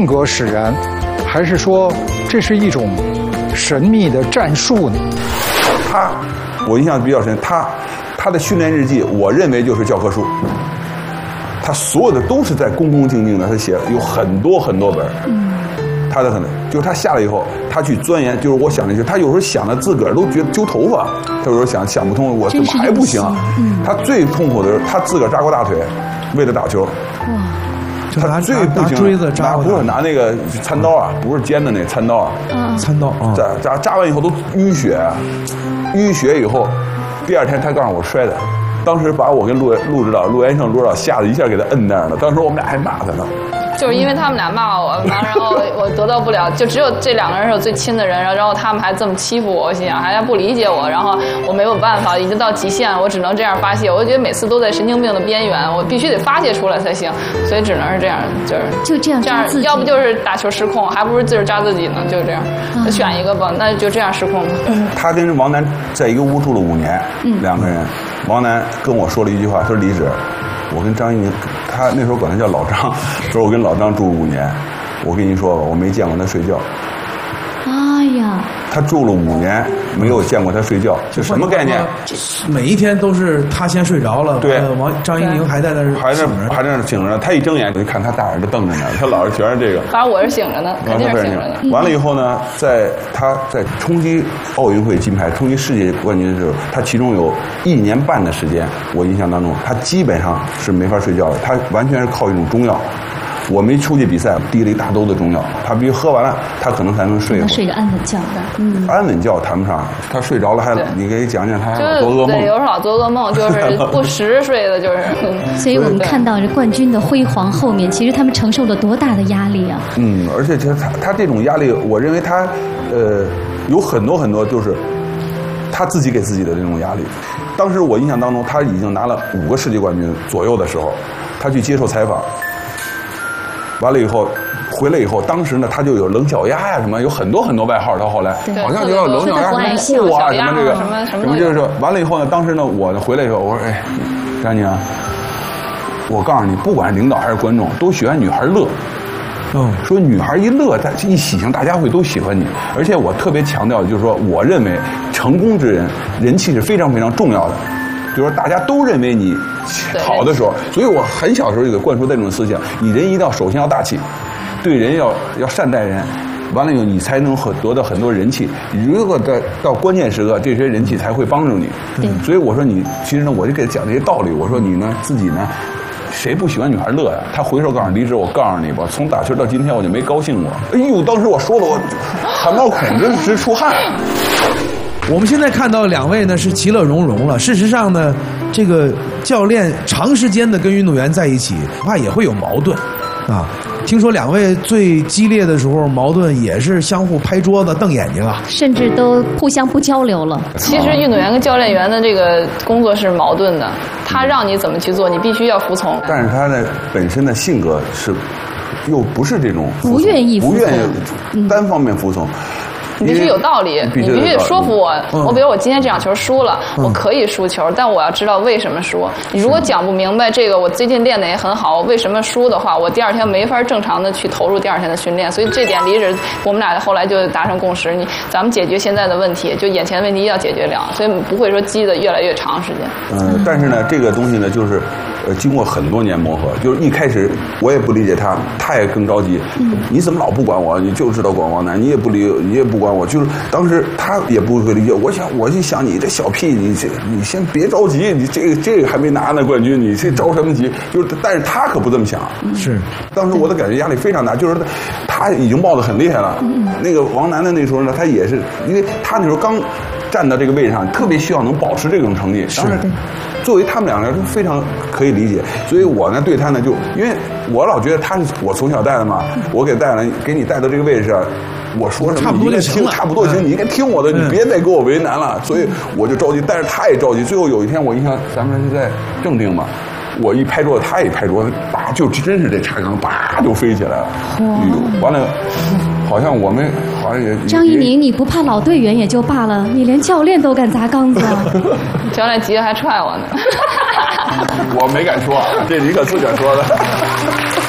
性格使然，还是说这是一种神秘的战术呢？ 我印象比较深，他的训练日记，我认为就是教科书。他所有的都是在恭恭敬敬的，他写有很多很多本。他的可能就是他下来以后，他去钻研，就是我想的是，他有时候想的自个儿都觉得揪头发，他有时候想不通，我怎么还不行？他最痛苦的是他自个儿扎过大腿，为了打球。他最不行， 锥子扎， 不是拿那个餐刀啊，不是尖的那餐刀啊， 餐刀啊， 扎完以后都淤血，淤血以后，第二天他告诉我摔的，当时把我跟陆指导、陆元胜、陆指导吓得一下给他摁那儿了，当时我们俩还骂他呢。 就是因为他们俩骂我，然后我得到不了，就只有这2个人是我最亲的人，然后他们还这么欺负我，我心想还不理解我，然后我没有办法，已经到极限，我只能这样发泄。我就觉得每次都在神经病的边缘，我必须得发泄出来才行，所以只能是这样， 就这样扎自己， 要不就是打球失控，还不如自个扎自己呢，就是这样。选一个吧，那就这样失控吧。 他跟王楠在一个屋住了5年，2个人。王楠跟我说了一句话，说李指，我跟张一鸣，他那时候管他叫老张，说我跟老张住5年，我跟您说吧，我没见过他睡觉。 哎呀， 他住了5年，没有见过他睡觉，这什么概念？ 每一天都是他先睡着了， 对， 张一鸣还在那儿还在那醒着呢。他一睁眼就看他大眼睛瞪着呢，他老是全是这个。 反正我是醒着呢，肯定是醒着呢。 完了以后呢，他在冲击奥运会金牌、冲击世界冠军的时候，他其中有1年半的时间，我印象当中，他基本上是没法睡觉的，他完全是靠一种中药。我没出去比赛，滴了一大兜的中药，他必须喝完了，他可能才能睡。 能睡着安稳觉的， 安稳觉谈不上，他睡着了还你给讲讲，他还老做噩梦。 对，有时候老做噩梦，就是不实睡的，就是。 所以我们看到这冠军的辉煌后面，其实他们承受了多大的压力啊！ 而且其实他这种压力，我认为他有很多很多就是他自己给自己的这种压力。当时我印象当中，他已经拿了5个世界冠军左右的时候，他去接受采访。完了以后，回来以后，当时呢，他就有冷脚丫呀什么，有很多很多外号。到后来，好像就叫冷脚丫什么酷啊什么这个什么就是说，完了以后呢，当时呢，我回来以后，我说，哎，张宁，我告诉你，不管领导还是观众，都喜欢女孩乐。说女孩一乐，一喜庆，大家会都喜欢你。而且我特别强调的就是说，我认为成功之人人气是非常非常重要的。就是说大家都认为你好的时候，所以我很小时候就给灌输这种思想：你人一定要首先要大气，对人要善待人，完了以后你才能得到很多人气。如果到关键时刻，这些人气才会帮助你。所以我说你其实呢，我就给他讲这些道理。我说你呢自己呢，谁不喜欢女孩乐呀？他回头告诉李指，我告诉你吧，从打球到今天我就没高兴过。哎呦，当时我说的我汗毛孔直出汗。 我们现在看到2位呢是其乐融融了。事实上呢，这个教练长时间的跟运动员在一起，怕也会有矛盾啊。听说2位最激烈的时候，矛盾也是相互拍桌子、瞪眼睛啊， 甚至都互相不交流了。 其实运动员跟教练员的这个工作是矛盾的，他让你怎么去做，你必须要服从。 但是他的本身的性格是，又不是这种不愿意单方面服从。 你必须有道理，你必须得说服我。我比如我今天这场球输了，我可以输球，但我要知道为什么输。你如果讲不明白这个，我最近练的也很好，我为什么输的话，我第2天没法正常的去投入第2天的训练。所以这点李指我们俩后来就达成共识，咱们解决现在的问题，就眼前的问题要解决了，所以不会说积的越来越长时间。 但是呢，这个东西呢，就是经过很多年磨合，就是一开始我也不理解他也更着急。你怎么老不管我？你就知道管王楠，你也不管我，就是当时他也不会理解。我就想你这小屁，你先别着急，你这个还没拿呢冠军，你这着什么急？但是他可不这么想。 是， 当时我的感觉压力非常大，就是他已经冒得很厉害了。那个王楠的那时候呢，他也是，因为他那时候刚站到这个位置上，特别希望能保持这种成绩。当然，作为他们2个人都非常可以理解，所以我呢对他呢就，因为我老觉得他是我从小带的嘛，我给你带到这个位置上，我说什么你应该听，差不多行，你应该听我的，你别再给我为难了。所以我就着急，但是他也着急。最后有一天，我印象咱们是在正定嘛，我一拍桌子，他也拍桌子，叭就真是这茶缸叭就飞起来了。完了，好像也张一鸣，你不怕老队员也就罢了，你连教练都敢砸缸子啊！ 教练急了还踹我呢。 我没敢说，这你可自个儿说的。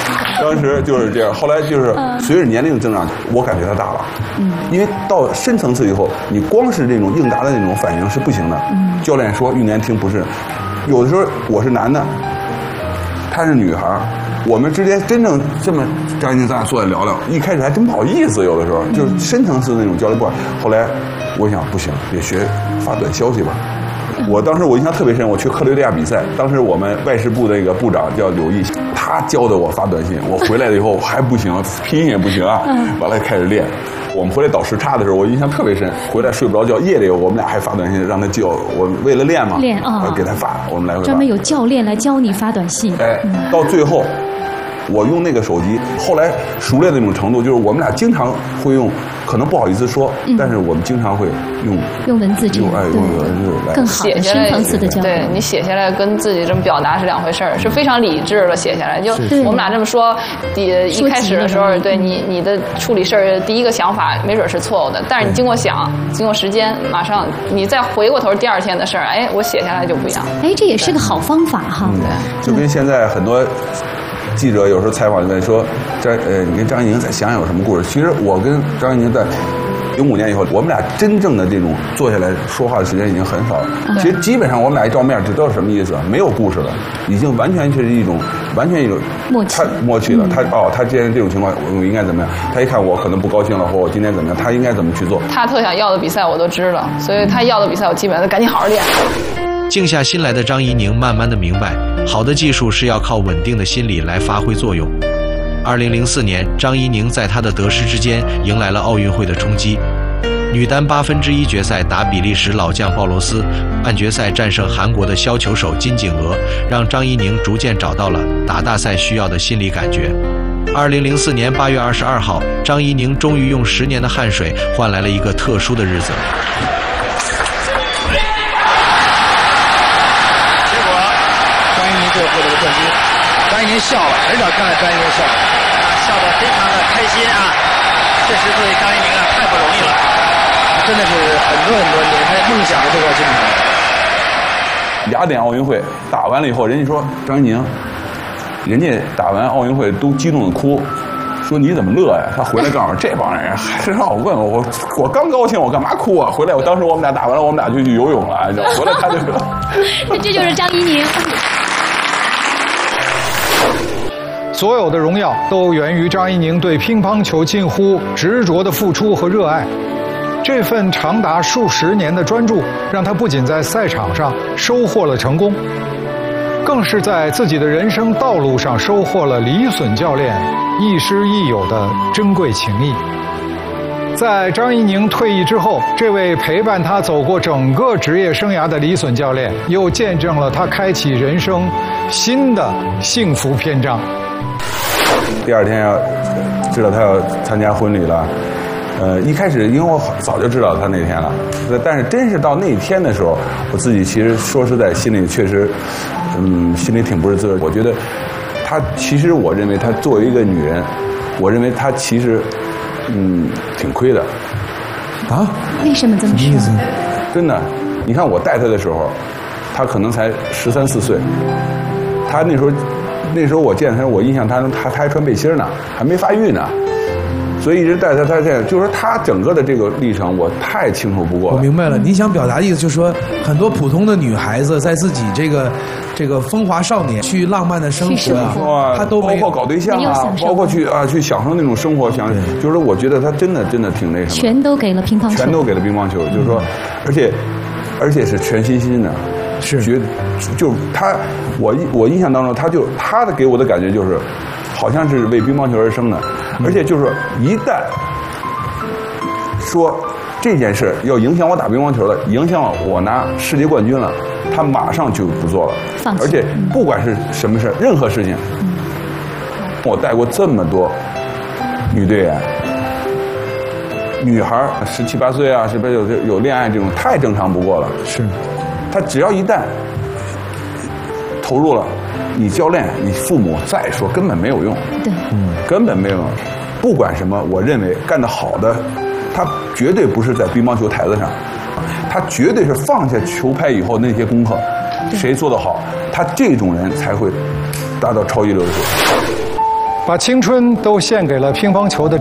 当时就是这样。后来就是随着年龄增长，我感觉他大了。因为到深层次以后，你光是这种应答的那种反应是不行的。教练说，运动员听不是，有的时候我是男的，她是女孩，我们之间真正这么张一宁咱俩坐下聊聊，一开始还真不好意思，有的时候就是深层次的那种交流不好。后来我想不行，得学发短消息吧。我当时我印象特别深，我去克罗地亚比赛，当时我们外事部那个部长叫柳毅，他教的我发短信。我回来了以后还不行，拼音也不行啊，完了开始练。我们回来倒时差的时候，我印象特别深，回来睡不着觉，夜里我们俩还发短信让他叫我，为了练嘛，给他发，我们来回发。 专门有教练来教你发短信。 到最后。我用那个手机，后来熟练的那种程度，就是我们俩经常会用，可能不好意思说，但是我们经常会用文字用文字来更好的深层次的交流。 对你写下来跟自己这么表达是两回事儿，是非常理智的写下来。就我们俩这么说，一开始的时候，对你的处理事儿第一个想法没准是错误的，但是你经过想，经过时间，马上你再回过头第二天的事儿，哎，我写下来就不一样。 哎，这也是个好方法哈。 对，就跟现在很多。记者有时候采访就问说，你跟张怡宁再想想有什么故事？其实我跟张怡宁在05年以后，我们俩真正的这种坐下来说话的时间已经很少了。其实基本上我们俩一照面就知道什么意思，没有故事了，已经完全是一种默契了。他既然这种情况，我应该怎么样？他一看我可能不高兴了，或我今天怎么样，他应该怎么去做？ 他特想要的比赛我都知道，所以他要的比赛我基本上赶紧好好练。 静下心来的张怡宁慢慢的明白，好的技术是要靠稳定的心理来发挥作用。2004年，张怡宁在她的得失之间迎来了奥运会的冲击。女单1/8决赛打比利时老将鲍罗斯，半决赛战胜韩国的削球手金景娥，让张怡宁逐渐找到了打大赛需要的心理感觉。2004年8月22号，张怡宁终于用10年的汗水换来了一个特殊的日子。 获得了冠军，张怡宁笑了，很少看到张怡宁笑，笑得非常的开心啊！确实对张怡宁啊太不容易了，真的是很多年他梦想的这块金牌。 雅典奥运会打完了以后，人家说张怡宁，人家打完奥运会都激动的哭，说你怎么乐呀？他回来告诉这帮人还让我问我刚高兴，我干嘛哭啊？回来当时我们俩打完了，我们俩就去游泳了，回来他就说， 这就是张怡宁。 所有的荣耀都源于张怡宁对乒乓球近乎执着的付出和热爱。这份长达数10年的专注，让他不仅在赛场上收获了成功，更是在自己的人生道路上收获了李隼教练亦师亦友的珍贵情谊。在张怡宁退役之后，这位陪伴他走过整个职业生涯的李隼教练，又见证了他开启人生新的幸福篇章。 第二天知道他要参加婚礼了，一开始因为我早就知道他那天了，但是真是到那天的时候，我自己其实说实在心里确实，心里挺不是滋味。我觉得他其实我认为他作为一个女人，我认为他其实挺亏的。 啊？ 为什么这么说？ 真的，你看我带他的时候，他可能才13、14岁，他那时候我见他，我印象他还穿背心呢，还没发育呢，所以一直带他这样，就是他整个的这个历程我太清楚不过了。 我明白了，你想表达的意思就是说，很多普通的女孩子在自己这个风华少年去浪漫的生活啊，她都没有， 包括搞对象啊，包括去享受那种生活，就是我觉得他真的挺那什么， 全都给了乒乓球， 全都给了乒乓球，就是说，而且是全心的。 是， 就是他，我印象当中，他的给我的感觉就是，好像是为乒乓球而生的，而且就是说，一旦说这件事要影响我打乒乓球了，影响了我拿世界冠军了，他马上就不做了，而且不管是什么事，任何事情，我带过这么多女队员。女孩17、18岁啊，是不是有恋爱这种太正常不过了？ 是。 他只要一旦投入了，你教练、你父母再说根本没有用， 对， 根本没有用。不管什么，我认为干得好的，他绝对不是在乒乓球台子上，他绝对是放下球拍以后那些功课，谁做得好，他这种人才会达到超一流的水平。 把青春都献给了乒乓球的